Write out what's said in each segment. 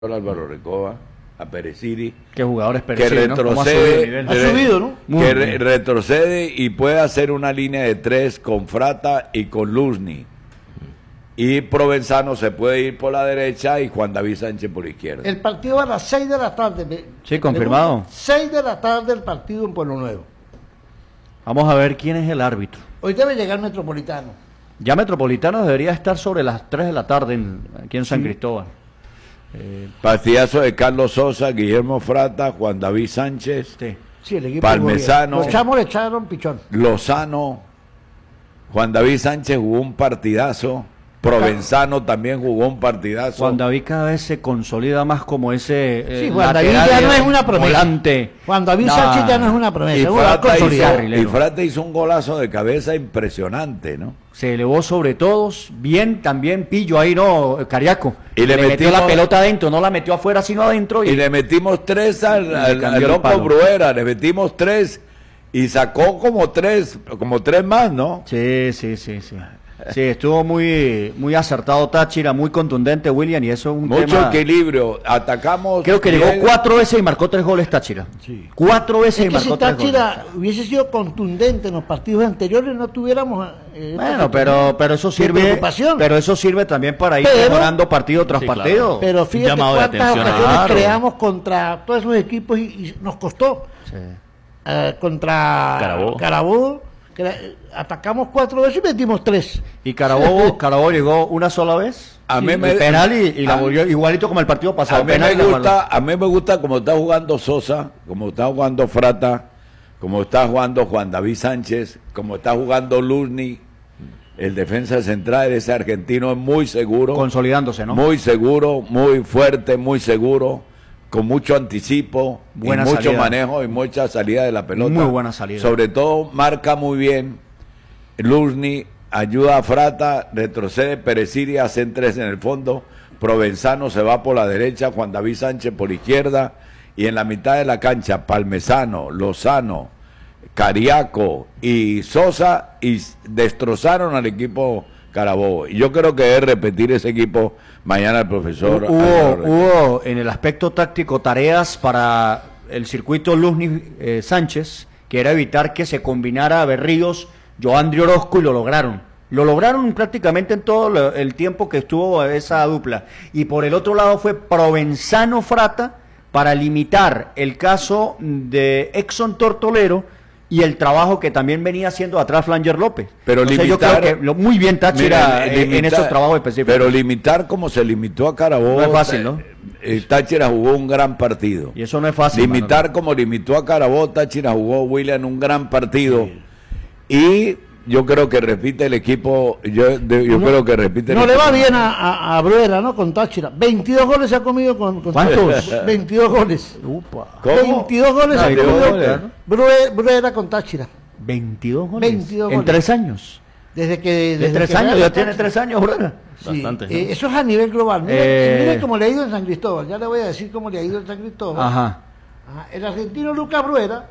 Álvaro Recoba, a Pereciri, ¿Qué jugadores que Pereciri, ¿no? ¿Cómo retrocede, Ha subido, ¿no? retrocede y puede hacer una línea de 3 con Frata y con Luzny. Y Provenzano se puede ir por la derecha y Juan David Sánchez por la izquierda. El partido a las 6 de la tarde. Sí, confirmado. 6 de la tarde el partido en Pueblo Nuevo. Vamos a ver quién es el árbitro. Hoy debe llegar Metropolitano. Ya Metropolitano debería estar sobre las 3 de la tarde aquí en San Cristóbal. Partidazo de Carlos Sosa, Guillermo Frata, Juan David Sánchez, Sí. Sí, el equipo Parmesano. Los chamos le echaron pichón. Lozano, Juan David Sánchez jugó un partidazo, Provenzano también jugó un partidazo. Juan David cada vez se consolida más como ese Sí, Juan David lateral ya no es una promesa. volante. Juan David Sánchez ya no es una promesa. Y es un jugador consolidado. Frata hizo un golazo de cabeza impresionante, ¿no? Se elevó sobre todos, bien también Pillo ahí, ¿no? Cariaco. Y le metió metimos- la pelota adentro, no la metió afuera sino adentro. Y le metimos 3 al cambió el loco palo. Bruera, le metimos 3 y sacó como tres más, ¿no? Sí. Sí, estuvo muy acertado Táchira, muy contundente William, y eso es un Mucho tema. equilibrio, atacamos. Creo que bien. llegó 4 veces y marcó 3 goles Táchira. Sí. 4 veces y Es que marcó si 3 goles. Táchira hubiese sido contundente en los partidos anteriores, no tuviéramos. Bueno, pero eso sirve. preocupación. Pero eso sirve también para ir Pero- mejorando partido tras Sí, claro. partido. Pero fíjate Llamado de cuántas atención. ocasiones Claro. creamos contra todos esos equipos y nos costó. Sí. Contra Carabobo, atacamos 4 veces y metimos 3. Y Carabobo llegó una sola vez. A mí el me- penal y la a- volvió igualito como el partido pasado. A mí, penal y me la gusta, a mí me gusta como está jugando Sosa, como está jugando Frata, como está jugando Juan David Sánchez, como está jugando Luzny, el defensa central, ese argentino es muy seguro, consolidándose, ¿no? muy seguro, muy fuerte, muy seguro, con mucho anticipo, Buena y mucho salida. manejo y mucha salida de la pelota. Muy buena salida. Sobre todo marca muy bien Luzny, ayuda a Frata, retrocede Pereciri, hacen 3 en el fondo, Provenzano se va por la derecha, Juan David Sánchez por la izquierda, y en la mitad de la cancha Parmesano, Lozano, Cariaco y Sosa, y destrozaron al equipo Carabobo. Y yo creo que debe repetir ese equipo mañana el profesor. Álvaro Recoba. Hubo en el aspecto táctico tareas para el circuito Luzny Sánchez, que era evitar que se combinara Berríos, Joandri Orozco, y lo lograron. Lo lograron prácticamente en todo el tiempo que estuvo esa dupla. Y por el otro lado fue Provenzano Frata para limitar el caso de Exxon Tortolero y el trabajo que también venía haciendo atrás Flanger López. Pero Entonces, limitar- yo creo que muy bien Táchira Mira, en limitar- esos trabajos específicos. Pero limitar como se limitó a Carabobo. No es fácil, ¿no? Táchira jugó un gran partido. Y eso no es fácil. Limitar Manolo. como limitó a Carabobo, Táchira jugó William un gran partido. Y yo creo que repite el equipo. Yo creo que repite el No le equipo. va bien a Bruera, ¿no? Con Táchira. 22 goles se ha comido con ¿Cuántos? Táchira. 22 goles. Upa. ¿Cómo? 22 goles se ha 22 comido goles. Bruera con Táchira. 22 goles. 22 En goles. 3 años. Desde que. De Desde 3 que años, Real ya tiene 3 años, Bruera. Sí, Bastante, ¿no? eso es a nivel global. Mire, Eh, cómo le ha ido en San Cristóbal. Ya le voy a decir cómo le ha ido en San Cristóbal. Ajá. Ajá. El argentino Lucas Bruera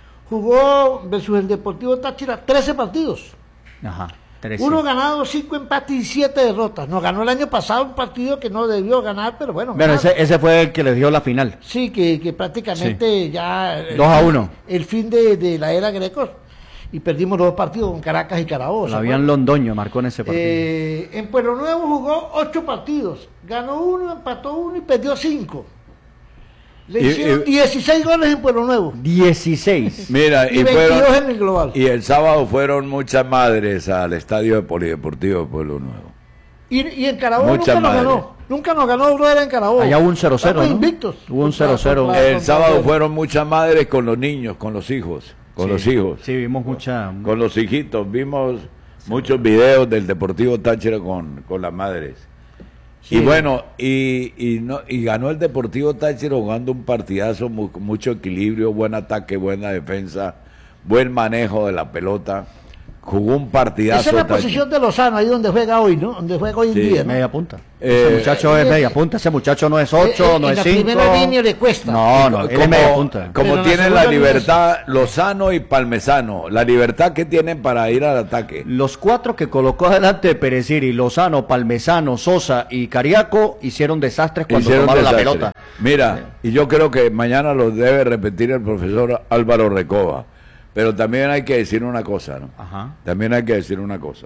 jugó versus el Deportivo Táchira 13 partidos. Ajá. 13. 1 ganado, 5 empates y 7 derrotas. Nos ganó el año pasado un partido que no debió ganar, pero bueno. Bueno, ganar. ese fue el que les dio la final. Sí, que prácticamente ya... 2-1. El fin de la era Greco. Y perdimos los 2 partidos con Caracas y Carabobo. ¿se Fabián acuerdan? Londoño marcó en ese partido. En Pueblo Nuevo jugó 8 partidos. Ganó 1, empató 1 y perdió 5. Le Y- hicieron y- 16 goles en Pueblo Nuevo. 16. Mira, Y 22 en el global. y el sábado fueron muchas madres al estadio de Polideportivo de Pueblo Nuevo. Y en Carabobo Mucha nunca nos madre. ganó. Nunca nos ganó Bruera en Carabobo. Allá hubo un 0-0, Estamos ¿no? invictos. Hubo un 0-0. Contra- El contra- sábado contra- fueron muchas madres con los niños, con los hijos, los hijos. Sí, vimos mucha. Con los hijitos, vimos muchos videos del Deportivo Táchira con las madres. Sí. Y bueno, y ganó el Deportivo Táchira jugando un partidazo, mucho equilibrio, buen ataque, buena defensa, buen manejo de la pelota, jugó un partidazo. Esa es la Táchira. posición de Lozano, ahí donde juega hoy, ¿no? Donde juega hoy en Sí. día, ¿no? Media punta. Ese muchacho es media punta, ese muchacho no es 8, no en es la 5. primera línea le cuesta. No, él es media punta. Pero Como la tienen segunda la línea libertad Lozano y Palmesano, la libertad que tienen para ir al ataque. Los 4 que colocó adelante de Pereciri, Lozano, Palmesano, Sosa y Cariaco hicieron desastres cuando Hicieron tomaron la desastre. pelota. Mira, y yo creo que mañana lo debe repetir el profesor Álvaro Recoba. Pero también hay que decir una cosa, ¿no? Ajá. También hay que decir una cosa.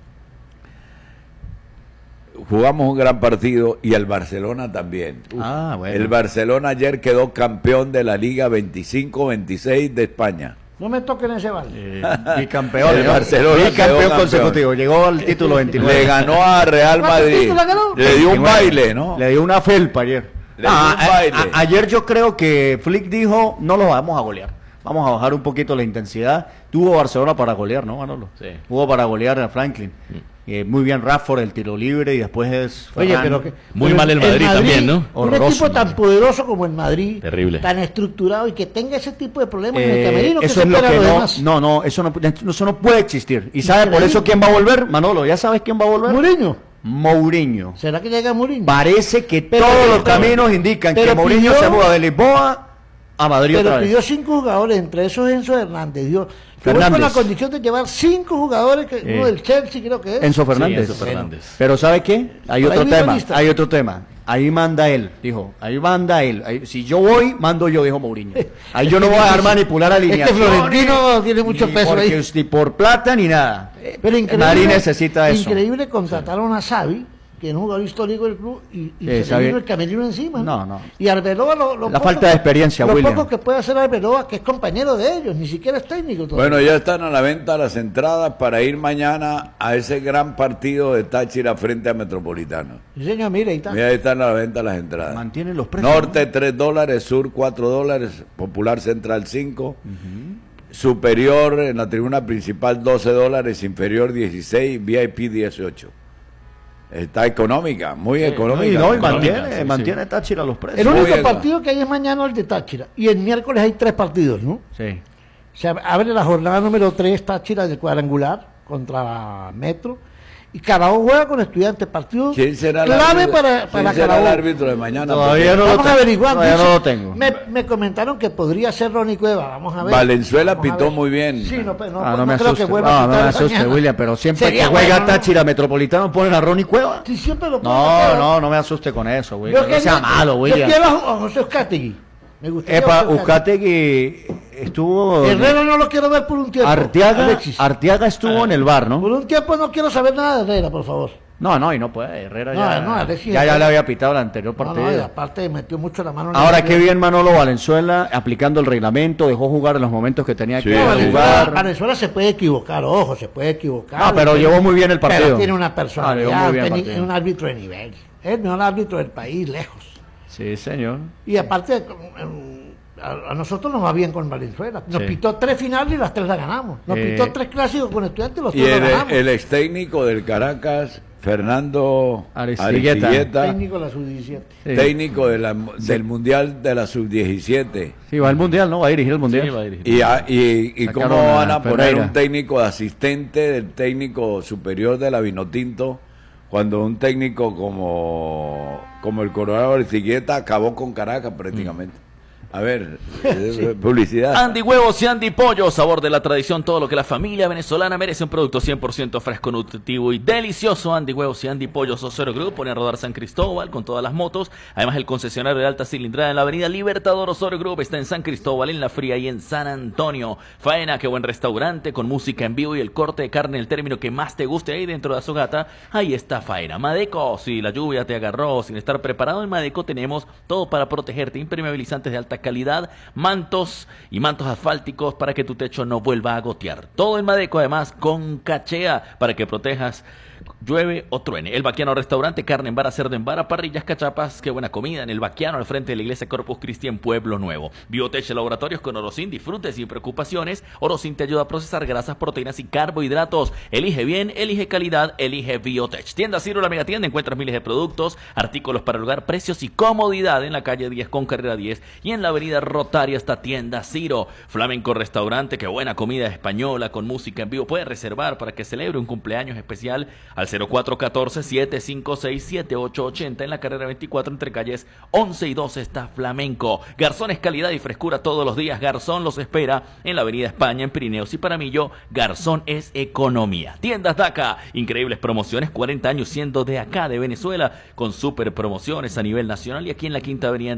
Jugamos un gran partido y el Barcelona también. Ah, bueno. El Barcelona ayer quedó campeón de la Liga 25-26 de España. No me toquen ese balde. Bicampeón, El ¿no? Barcelona quedó Bicampeón campeón. consecutivo, llegó al título 29. Le ganó a Real ¿Cuántos Madrid. títulos ganó? Le dio un 29. baile, ¿no? Le dio una felpa ayer. Le dio un baile. Ayer yo creo que Flick dijo, no los vamos a golear. Vamos a bajar un poquito la intensidad. Tuvo Barcelona para golear, ¿no, Manolo? Sí. Tuvo para golear a Franklin. Muy bien Rafford, el tiro libre, y después es Oye, Ferran. pero que, Muy pero mal el Madrid también, ¿no? Un Horroroso, equipo tan poderoso como el Madrid, Terrible. tan estructurado y que tenga ese tipo de problemas en el camerino, eso se es lo espera que de no, demás? no, eso no puede existir. ¿Y sabe por Increíble. eso quién va a volver, Manolo? ¿Ya sabes quién va a volver? Mourinho. Mourinho. ¿Será que llega Mourinho? Parece que Pero- todos los pero- caminos indican que pero Mourinho pidió- se muda de Lisboa a Madrid Pero otra vez. pidió 5 jugadores, entre esos Enzo Hernández. Dio, jugó con Fernández. la condición de llevar 5 jugadores, uno del Chelsea creo que es. Enzo Fernández. Enzo Fernández. Pero ¿sabe qué? Hay Por ahí otro vi la tema, lista. hay otro tema. Ahí manda él, dijo. Ahí manda él. Si yo voy, mando yo, dijo Mourinho. Ahí yo no voy a dejar manipular alineaciones. Florentino tiene mucho ni peso ahí. Ni por plata ni nada. Pero increíble, Madrid necesita eso. Increíble contrataron a Xavi, que es un jugador histórico del club, y se le Xavi. vino el camerino encima. No. Y Arbeloa, La falta de experiencia, lo William. poco que puede hacer Arbeloa, que es compañero de ellos, ni siquiera es técnico todavía. Bueno, ya están a la venta las entradas para ir mañana a ese gran partido de Táchira frente a Metropolitano. Sí, señor, mire, ahí está. Mira, ahí están a la venta las entradas. Mantienen los precios. Norte $3, Sur $4, Popular Central 5, Superior en la tribuna principal $12, Inferior 16, VIP 18. Está económica, muy económica. Y no, y Económica, mantiene, sí, mantiene Táchira los precios. El Muy único bien, partido que hay es mañana el de Táchira. Y el miércoles hay 3 partidos, ¿no? Sí. Se abre la jornada número 3, Táchira del cuadrangular contra Metro. Y Carabobo juega con Estudiantes. Partido ¿Quién será el clave árbitro? para ¿Quién será el Carabobo. árbitro de mañana? Todavía no lo Vamos a tengo. averiguar. Todavía dice, no lo tengo. Me comentaron que podría ser Ronnie Cueva. Vamos a ver. Valenzuela Vamos a pitó ver. muy bien. Sí, no, pero no, Ah, no no me creo asuste. que vuelva No, a no me pitar asuste, mañana. William, pero siempre Sería que juega bueno, ¿no? Táchira Metropolitano ponen a Ronnie Cueva. Sí, siempre lo pongo, No, pero- no, no me asuste con eso, Yo William. No quería- sea malo, Yo William. quiero a José Uzcategui. Me gustaría Epa, José Uzcategui estuvo... Herrera no lo quiero ver por un tiempo. Alexis. Arteaga estuvo en el bar, Por ¿no? un tiempo no quiero saber nada de Herrera, por favor. No, y no puede. Herrera No, ya, no, Alexis ya Herrera. le había pitado el anterior No, partido. no, y aparte metió mucho la mano en Ahora, el- qué bien Manolo Valenzuela aplicando el reglamento, dejó jugar en los momentos que tenía Sí, que No, jugar. Valenzuela se puede equivocar, ojo, se puede equivocar. No, pero llevó muy bien el partido. Pero tiene una Ah, personalidad, llevó muy bien el es partido. un árbitro de nivel. Es el mejor árbitro del país, lejos. Sí, señor. Y aparte, a nosotros nos va bien con Valenzuela. Nos Sí. pitó 3 finales y las 3 las ganamos. Nos pitó 3 clásicos con Estudiantes y los Y 3 las ganamos. el ex técnico del Caracas, Fernando Aristigueta. Aristigueta, Técnico de la sub-17. Sí. técnico del Mundial de la Sub-17. Sí, va al Mundial, ¿no? Va a dirigir el Mundial. Sí, va a dirigir. Y Sacaron cómo a van a poner Ferreira. un técnico asistente del técnico superior de la Vinotinto cuando un técnico como el Coronado Aristigueta acabó con Caracas prácticamente. A ver, publicidad. Andy Huevos y Andy Pollo, sabor de la tradición, todo lo que la familia venezolana merece, un producto 100% fresco, nutritivo y delicioso. Andy Huevos y Andy Pollo, Osoro Group, pone a rodar San Cristóbal con todas las motos. Además, el concesionario de alta cilindrada en la avenida Libertador Osoro Group está en San Cristóbal, en La Fría y en San Antonio. Faena, qué buen restaurante, con música en vivo y el corte de carne, el término que más te guste ahí dentro de Azogata. Ahí está Faena. Madeco, si la lluvia te agarró sin estar preparado, en Madeco tenemos todo para protegerte, impermeabilizantes de alta calidad, mantos y mantos asfálticos para que tu techo no vuelva a gotear. Todo en Madeco, además con cachea para que protejas llueve o truene. El Baquiano Restaurante, carne en vara, cerdo en vara, parrillas, cachapas, qué buena comida en el Baquiano, al frente de la iglesia Corpus Christi en Pueblo Nuevo. Biotech Laboratorios con Orosin, disfrute sin preocupaciones. Orosin te ayuda a procesar grasas, proteínas y carbohidratos. Elige bien, elige calidad, elige Biotech. Tienda Ciro, la mega tienda, encuentras miles de productos, artículos para el hogar, precios y comodidad en la calle 10 con carrera 10 y en la avenida Rotaria está Tienda Ciro. Flamenco Restaurante, qué buena comida española con música en vivo. Puede reservar para que celebre un cumpleaños especial al 0414-756-7880 en la carrera 24 entre calles 11 y 12 está Flamenco. Garzón es calidad y frescura todos los días. Garzón los espera en la avenida España, en Pirineos y Paramillo. Garzón es economía. Tiendas DACA, increíbles promociones, 40 años siendo de acá, de Venezuela, con super promociones a nivel nacional y aquí en la Quinta Avenida